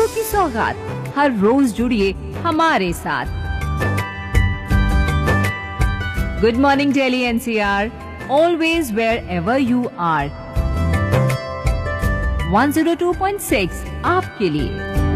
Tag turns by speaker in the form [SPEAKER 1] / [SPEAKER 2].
[SPEAKER 1] की सौगात, हर रोज जुड़िए हमारे साथ। Good morning Delhi NCR, always wherever you are. 102.6 आपके लिए।